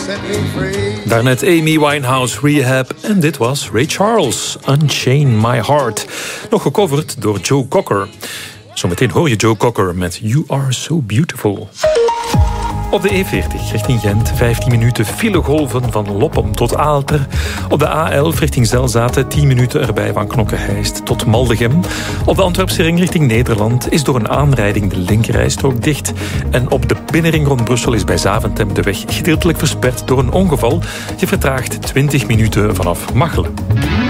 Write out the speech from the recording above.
set me free. Daarnet Amy Winehouse, Rehab. En dit was Ray Charles, Unchain My Heart. Nog gecoverd door Joe Cocker. Zometeen hoor je Joe Cocker met You Are So Beautiful. Op de E40 richting Gent, 15 minuten filegolven van Loppem tot Aalter. Op de A11 richting Zelzaten, 10 minuten erbij van Knokke-Heist tot Maldegem. Op de Antwerpse ring richting Nederland is door een aanrijding de linkerrijstrook dicht. En op de binnenring rond Brussel is bij Zaventem de weg gedeeltelijk versperd door een ongeval. Je vertraagt 20 minuten vanaf Machelen.